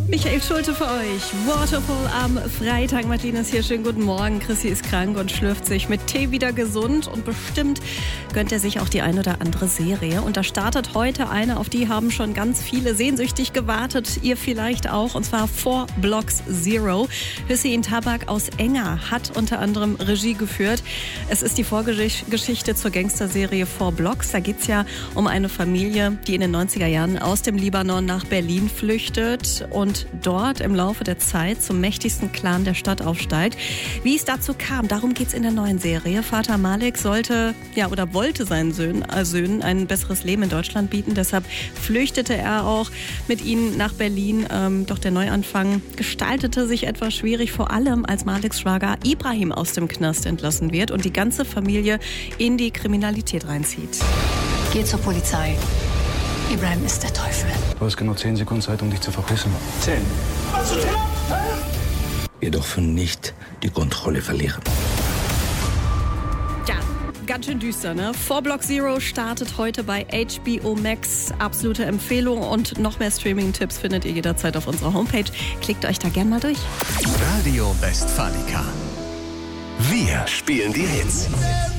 Michael Schulte für euch. Waterfall am Freitag. Martina ist hier. Schönen guten Morgen. Chrissy ist krank und schlürft sich mit Tee wieder gesund. Und bestimmt gönnt er sich auch die ein oder andere Serie. Und da startet heute eine, auf die haben schon ganz viele sehnsüchtig gewartet. Ihr vielleicht auch. Und zwar 4 Blocks 0. Hüseyin Tabak aus Enger hat unter anderem Regie geführt. Es ist die Vorgeschichte zur Gangsterserie 4 Blocks. Da geht es ja um eine Familie, die in den 90er Jahren aus dem Libanon nach Berlin flüchtet und dort im Laufe der Zeit zum mächtigsten Clan der Stadt aufsteigt. Wie es dazu kam, darum geht es in der neuen Serie. Vater Malik wollte seinen Söhnen ein besseres Leben in Deutschland bieten. Deshalb flüchtete er auch mit ihnen nach Berlin. Doch der Neuanfang gestaltete sich etwas schwierig, vor allem als Maliks Schwager Ibrahim aus dem Knast entlassen wird und die ganze Familie in die Kriminalität reinzieht. Geh zur Polizei. Ibrahim ist der Teufel. Du hast genau 10 Sekunden Zeit, um dich zu verpissen. 10. Wir dürfen nicht die Kontrolle verlieren. Ja, ganz schön düster, ne? 4 Blocks 0 startet heute bei HBO Max. Absolute Empfehlung und noch mehr Streaming-Tipps findet ihr jederzeit auf unserer Homepage. Klickt euch da gern mal durch. Radio Westfalica. Wir spielen die Hits.